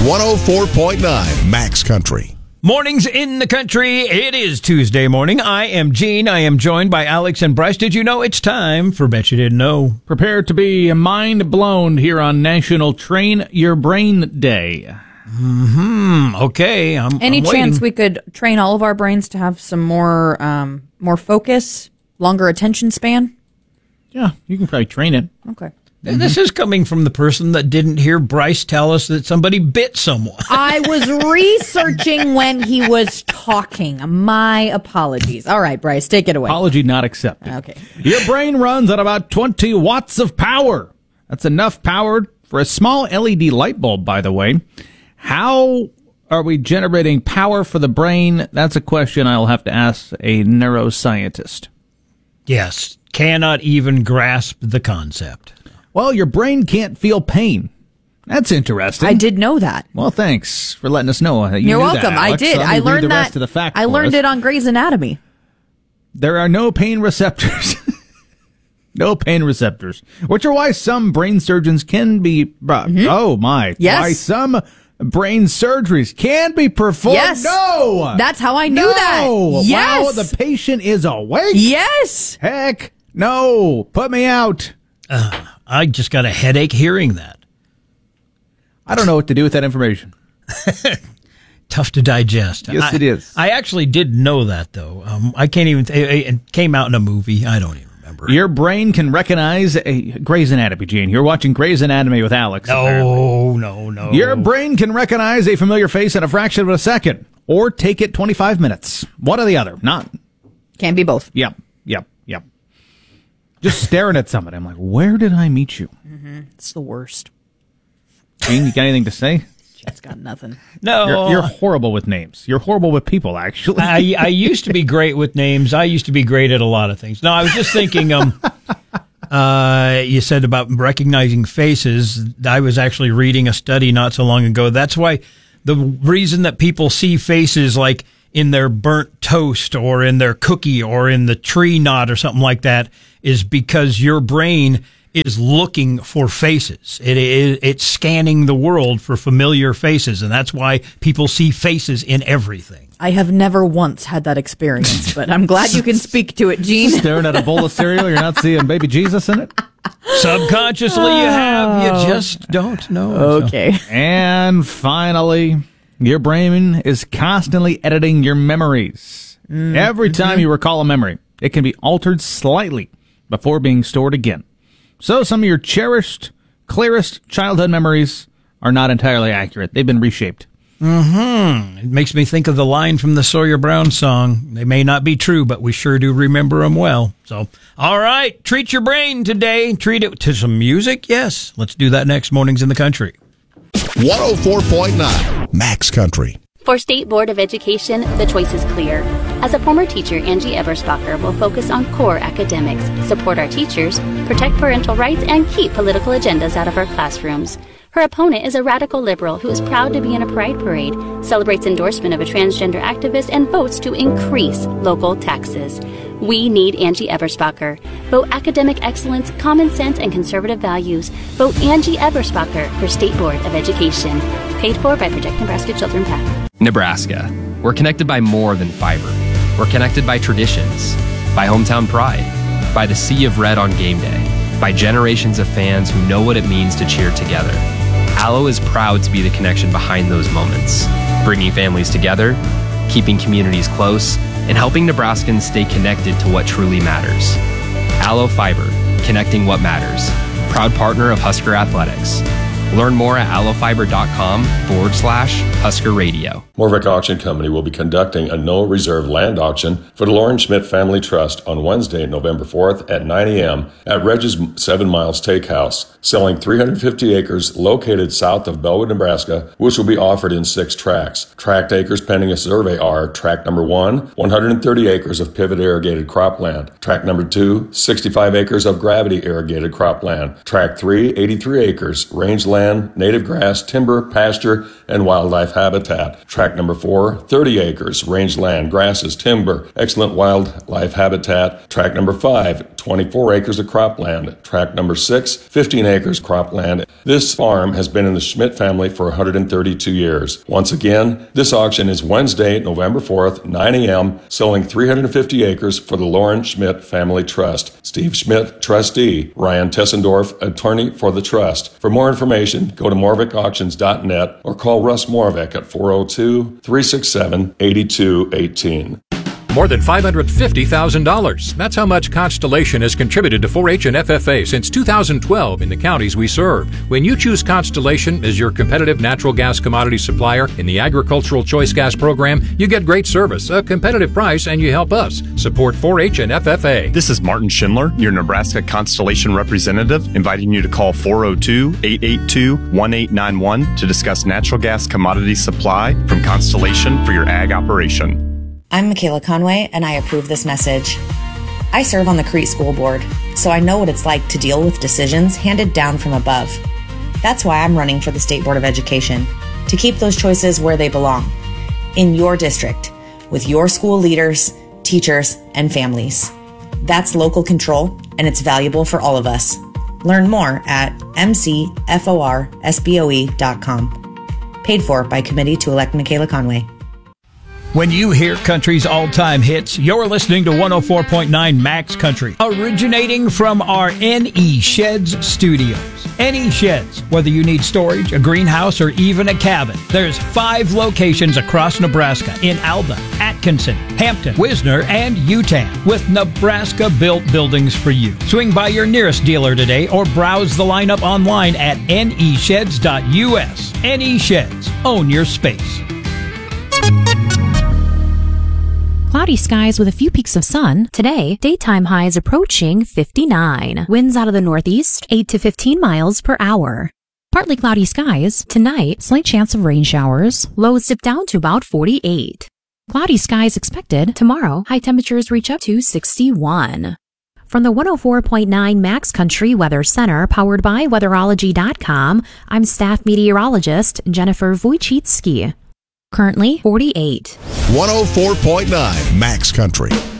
104.9 Max Country. Mornings in the country. It is Tuesday morning. I am Gene. I am joined by Alex and Bryce. Did you know it's time for Bet You Didn't Know? Prepare to be mind blown here on National Train Your Brain Day. Okay. Any I'm chance waiting. we could train all of our brains to have some more focus, longer attention span? Yeah, you can probably train it. Okay. This is coming from the person that didn't hear Bryce tell us that somebody bit someone. I was researching when he was talking. My apologies. All right, Bryce, take it away. Apology not accepted. Okay. Your brain runs at about 20 watts of power. That's enough power for a small LED light bulb, by the way. How are we generating power for the brain? That's a question I'll have to ask a neuroscientist. Yes. Cannot even grasp the concept. Well, your brain can't feel pain. That's interesting. I did know that. Well, thanks for letting us know that you You're knew welcome. that, Alex. I did. Let me I read learned the that. rest of the fact I for learned us. it on Grey's Anatomy. There are no pain receptors. No pain receptors, which are why some brain surgeons can be. Oh my! Yes. Why some brain surgeries can be performed? Yes. No, That's how I knew no. that. Yes. Wow, the patient is awake. Yes. Heck, no! Put me out. I just got a headache hearing that. I don't know what to do with that information. Tough to digest. Yes, it is. I actually did know that, though. I can't even. It came out in a movie. I don't even remember. Your brain can recognize a Grey's Anatomy, Gene. You're watching Grey's Anatomy with Alex. apparently. No. Your brain can recognize a familiar face in a fraction of a second, or take it 25 minutes. One or the other. Not. Can be both. Yep. Just staring at somebody. I'm like, where did I meet you? It's the worst. Gene, you got anything to say? It's got nothing. No. You're horrible with names. You're horrible with people, actually. I used to be great with names. I used to be great at a lot of things. No, I was just thinking, you said about recognizing faces. I was actually reading a study not so long ago. That's why the reason that people see faces like in their burnt toast or in their cookie or in the tree knot or something like that is because your brain is looking for faces. It's scanning the world for familiar faces, and that's why people see faces in everything. I have never once had that experience, but I'm glad you can speak to it, Gene. Staring at a bowl of cereal, you're not seeing baby Jesus in it? Subconsciously you have, you just don't know. Okay. And finally, your brain is constantly editing your memories. Every time you recall a memory, it can be altered slightly before being stored again. So some of your cherished, clearest childhood memories are not entirely accurate. They've been reshaped. It makes me think of the line from the Sawyer Brown song. They may not be true, but we sure do remember them well. So, all right, treat your brain today. Treat it to some music. Yes, let's do that next. Mornings in the Country. 104.9 Max Country. For State Board of Education, the choice is clear. As a former teacher, Angie Eberspacher will focus on core academics, support our teachers, protect parental rights, and keep political agendas out of our classrooms. Her opponent is a radical liberal who is proud to be in a pride parade, celebrates endorsement of a transgender activist, and votes to increase local taxes. We need Angie Eberspacher. Vote academic excellence, common sense, and conservative values. Vote Angie Eberspacher for State Board of Education. Paid for by Protect Nebraska Children PAC. Nebraska. We're connected by more than fiber. We're connected by traditions, by hometown pride, by the sea of red on game day, by generations of fans who know what it means to cheer together. Allo is proud to be the connection behind those moments, bringing families together, keeping communities close, and helping Nebraskans stay connected to what truly matters. Allo Fiber, connecting what matters. Proud partner of Husker Athletics. Learn more at allofiber.com/Husker Radio. Morvick Auction Company will be conducting a no-reserve land auction for the Lauren Schmidt Family Trust on Wednesday, November 4th at 9 a.m. at Reggie's 7 Miles Steakhouse, selling 350 acres located south of Bellwood, Nebraska, which will be offered in 6 tracts. Tract acres pending a survey are tract number 1, 130 acres of pivot irrigated cropland. Tract number 2, 65 acres of gravity irrigated cropland. Tract 3, 83 acres rangeland rangeland, native grass, timber, pasture, and wildlife habitat. Tract number 4, 30 acres, rangeland, grasses, timber, excellent wildlife habitat. Tract number 5, 24 acres of cropland. Tract number 6, 15 acres cropland. This farm has been in the Schmidt family for 132 years. Once again, this auction is Wednesday, November 4th, 9 a.m., selling 350 acres for the Lauren Schmidt Family Trust. Steve Schmidt, trustee. Ryan Tessendorf, attorney for the trust. For more information, go to morvickauctions.net or call Russ Morvick at 402-367-8218. More than $550,000. That's how much Constellation has contributed to 4-H and FFA since 2012 in the counties we serve. When you choose Constellation as your competitive natural gas commodity supplier in the Agricultural Choice Gas Program, you get great service, a competitive price, and you help us support 4-H and FFA. This is Martin Schindler, your Nebraska Constellation representative, inviting you to call 402-882-1891 to discuss natural gas commodity supply from Constellation for your ag operation. I'm Michaela Conway, and I approve this message. I serve on the Crete School Board, so I know what it's like to deal with decisions handed down from above. That's why I'm running for the State Board of Education, to keep those choices where they belong, in your district, with your school leaders, teachers, and families. That's local control, and it's valuable for all of us. Learn more at mcforsboe.com. Paid for by Committee to Elect Michaela Conway. When you hear country's all-time hits, you're listening to 104.9 Max Country, originating from our NE Sheds studios. NE Sheds, whether you need storage, a greenhouse, or even a cabin, there's 5 locations across Nebraska in Alba, Atkinson, Hampton, Wisner, and Utan, with Nebraska-built buildings for you. Swing by your nearest dealer today or browse the lineup online at nesheds.us. NE Sheds. Own your space. Cloudy skies with a few peaks of sun. Today, daytime highs approaching 59. Winds out of the northeast, 8 to 15 miles per hour. Partly cloudy skies. Tonight, slight chance of rain showers. Lows dip down to about 48. Cloudy skies expected. Tomorrow, high temperatures reach up to 61. From the 104.9 Max Country Weather Center, powered by Weatherology.com, I'm staff meteorologist Jennifer Wojcicki. Currently 48. 104.9 Max Country.